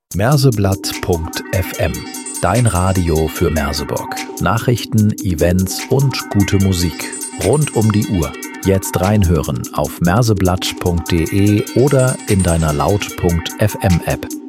Merseblatt.fm, dein Radio für Merseburg. Nachrichten, Events und gute Musik. Rund um die Uhr. Jetzt reinhören auf merseblatt.de oder in deiner Laut.fm App.